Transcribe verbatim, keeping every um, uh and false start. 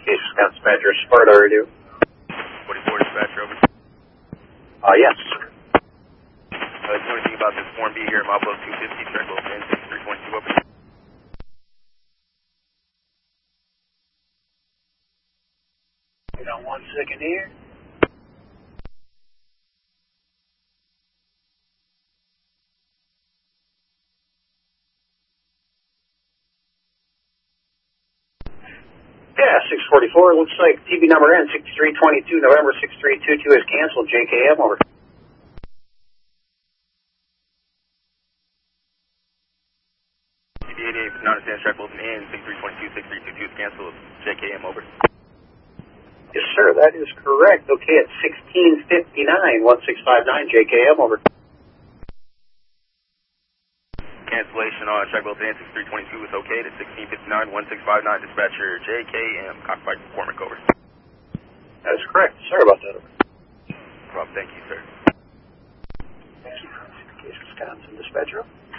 Case Wisconsin dispatcher, Sparta, radio. forty-four dispatcher, over. Uh, yes. Uh, is there anything about this Form B here at Mobile two fifty, track level ten, six three twenty-two, over. Hold on one second here. Yeah, six forty-four. Looks like T V number N sixty-three twenty-two, November six three two two is canceled. J K M, over. T V eighty-eight, non-understand, track level ten, six three twenty-two, six three two two is canceled. J K M, over. Yes, sir, that is correct. Okay, at sixteen fifty-nine, one six five nine, J K M, over. Cancellation on track level ten, six three twenty-two is okay to sixteen fifty-nine, one six five nine, dispatcher J K M, cockfight McCormick, over. That is correct. Sorry about that, over. No problem, thank you, sir. Thank you. Case Wisconsin dispatcher.